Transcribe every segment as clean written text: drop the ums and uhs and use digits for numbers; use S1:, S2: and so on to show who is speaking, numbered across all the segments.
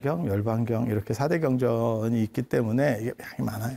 S1: 열반경 이렇게 4대 경전이 있기 때문에 이게 양이 많아요.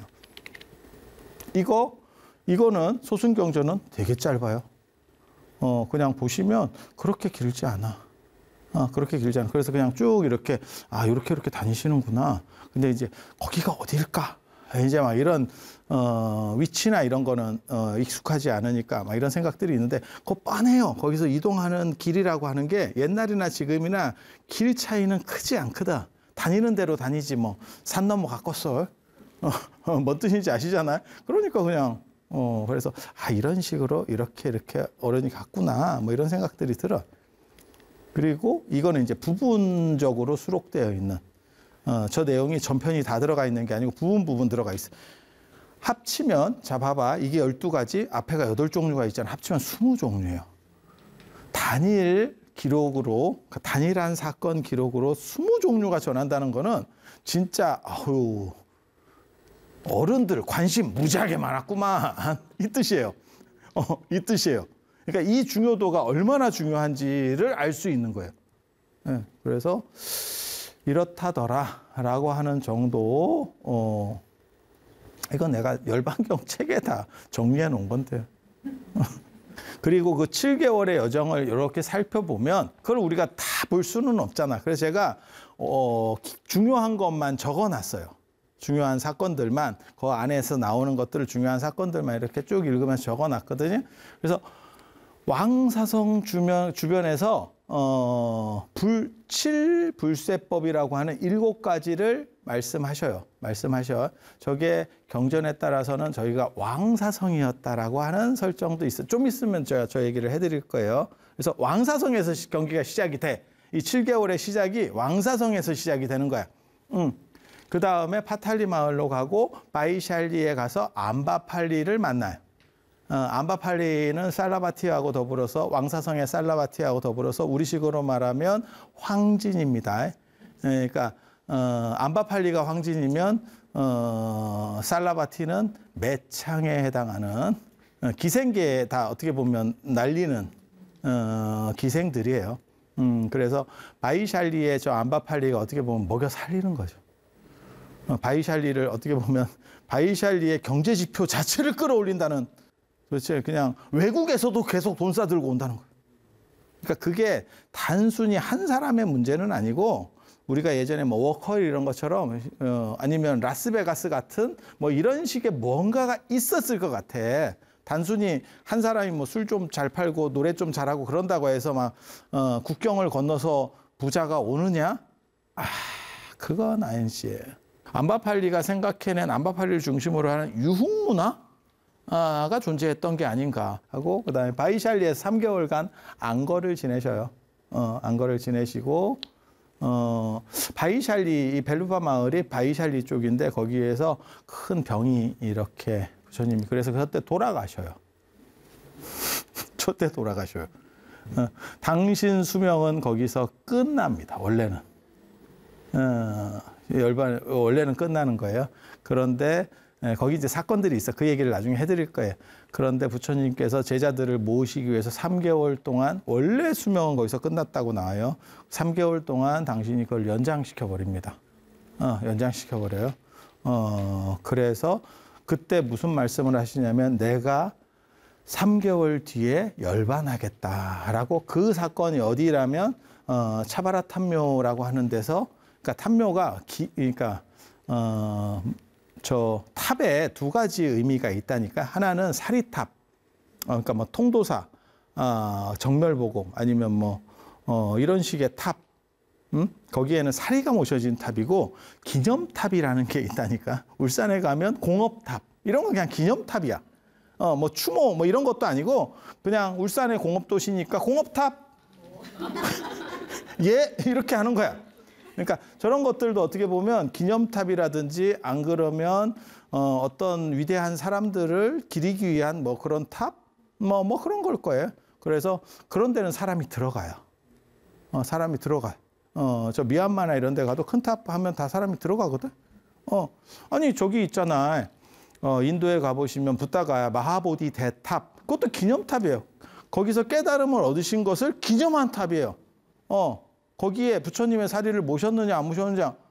S1: 이거는 소승경전은 되게 짧아요. 그냥 보시면 그렇게 길지 않아. 그렇게 길지 않아. 그래서 그냥 쭉 이렇게 이렇게 다니시는구나. 근데 이제 거기가 어딜까? 이제 막 이런 위치나 이런 거는 익숙하지 않으니까 막 이런 생각들이 있는데 그거 뻔해요. 거기서 이동하는 길이라고 하는 게 옛날이나 지금이나 길 차이는 크지 않거든. 다니는 대로 다니지 뭐 산 넘어 갔겠어. 뭔 뜻인지 아시잖아요. 그러니까 그냥 그래서 이런 식으로 이렇게 어른이 갔구나 뭐 이런 생각들이 들어. 그리고 이거는 이제 부분적으로 수록되어 있는 저 내용이 전편이 다 들어가 있는 게 아니고 부분 들어가 있어. 합치면 자 봐봐 이게 12가지 앞에가 8종류가 있잖아. 합치면 20종류예요. 단일 기록으로 단일한 사건 기록으로 20종류가 전한다는 거는 진짜 어른들 관심 무지하게 많았구만 이 뜻이에요. 이 뜻이에요. 그러니까 이 중요도가 얼마나 중요한지를 알 수 있는 거예요. 그래서 이렇다더라라고 하는 정도. 이건 내가 열반경 책에 다 정리해 놓은 건데. 그리고 그 7개월의 여정을 이렇게 살펴보면 그걸 우리가 다 볼 수는 없잖아. 그래서 제가 중요한 것만 적어놨어요. 중요한 사건들만 그 안에서 나오는 것들을 중요한 사건들만 이렇게 쭉 읽으면서 적어놨거든요. 그래서 왕사성 주변에서 칠불세법이라고 하는 7가지를 말씀하셔요. 저게 경전에 따라서는 저희가 왕사성이었다라고 하는 설정도 있어요. 좀 있으면 제가 저 얘기를 해드릴 거예요. 그래서 왕사성에서 경기가 시작이 돼. 이 7개월의 시작이 왕사성에서 시작이 되는 거야. 그 다음에 파탈리 마을로 가고 바이샬리에 가서 암바팔리를 만나요. 암바팔리는 살라바티하고 더불어서 왕사성의 살라바티하고 더불어서 우리식으로 말하면 황진입니다. 그러니까 암바팔리가 황진이면 살라바티는 매창에 해당하는 기생계에 다 어떻게 보면 날리는 기생들이에요. 그래서 바이샬리의 저 암바팔리가 어떻게 보면 먹여 살리는 거죠. 바이샬리를 어떻게 보면 바이샬리의 경제 지표 자체를 끌어올린다는, 그렇지, 그냥 외국에서도 계속 돈 싸들고 온다는 거예요. 그러니까 그게 단순히 한 사람의 문제는 아니고 우리가 예전에 뭐 워커힐 이런 것처럼 아니면 라스베가스 같은 뭐 이런 식의 뭔가가 있었을 것 같아. 단순히 한 사람이 뭐 술 좀 잘 팔고 노래 좀 잘하고 그런다고 해서 막 국경을 건너서 부자가 오느냐? 그건 아니지. 암바팔리가 생각해낸 암바팔리를 중심으로 하는 유흥문화가 존재했던 게 아닌가 하고, 그다음에 바이샬리에서 3개월간 안거를 지내셔요. 안거를 지내시고 바이샬리, 이 벨루바 마을이 바이샬리 쪽인데 거기에서 큰 병이 이렇게 부처님이 그래서 그때 돌아가셔요. 저때 돌아가셔요. 당신 수명은 거기서 끝납니다. 원래는. 원래는 끝나는 거예요. 그런데 거기 이제 사건들이 있어. 그 얘기를 나중에 해드릴 거예요. 그런데 부처님께서 제자들을 모시기 위해서 3개월 동안, 원래 수명은 거기서 끝났다고 나와요. 3개월 동안 당신이 그걸 연장시켜 버립니다. 연장시켜 버려요. 그래서 그때 무슨 말씀을 하시냐면 내가 3개월 뒤에 열반하겠다라고. 그 사건이 어디라면 차바라 탐묘라고 하는 데서, 그러니까 탐묘가 그러니까 저 탑에 2가지 의미가 있다니까. 하나는 사리탑, 그러니까 뭐 통도사, 정멸보고 아니면 뭐 이런 식의 탑. 거기에는 사리가 모셔진 탑이고 기념탑이라는 게 있다니까. 울산에 가면 공업탑 이런 건 그냥 기념탑이야. 뭐 추모 뭐 이런 것도 아니고 그냥 울산의 공업도시니까 공업탑 예 이렇게 하는 거야. 그러니까 저런 것들도 어떻게 보면 기념탑이라든지 안 그러면 어떤 위대한 사람들을 기리기 위한 뭐 그런 탑 뭐 그런 걸 거예요. 그래서 그런 데는 사람이 들어가요. 사람이 들어가. 저 미얀마나 이런 데 가도 큰 탑 하면 다 사람이 들어가거든. 아니 저기 있잖아. 인도에 가보시면 붓다가 마하보디 대탑, 그것도 기념탑이에요. 거기서 깨달음을 얻으신 것을 기념한 탑이에요. 거기에 부처님의 사리를 모셨느냐 안 모셨느냐